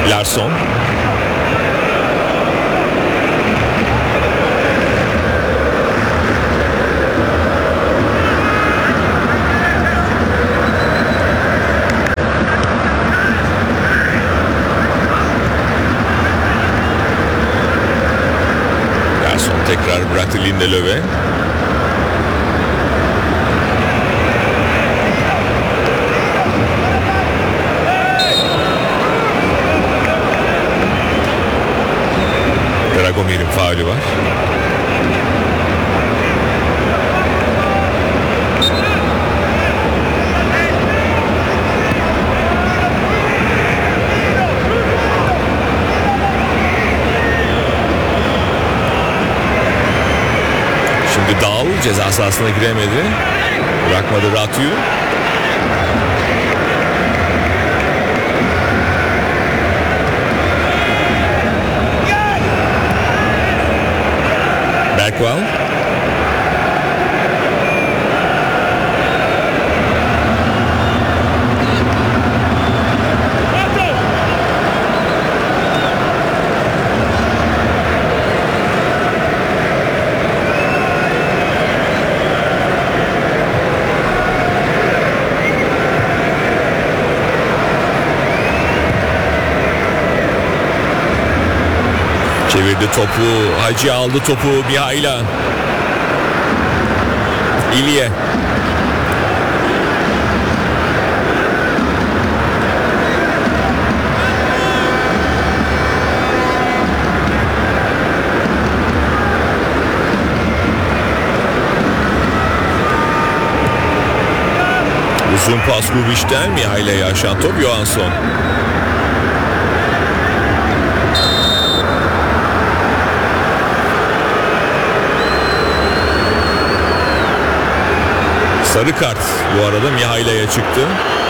Larsson. Larsson tekrar bıraktı Lindelöf'e. Dragomir'in faulü var. Şimdi Dal ceza sahasına giremedi. Bırakmadı Ratyu. Bergwijn. Çevirdi topu. Hacı aldı topu. Mihail'a. İlye. Uzun pas Rubic'ten Mihail'e yaşan top Johansson. Sarı kart bu arada Mihail'e çıktı.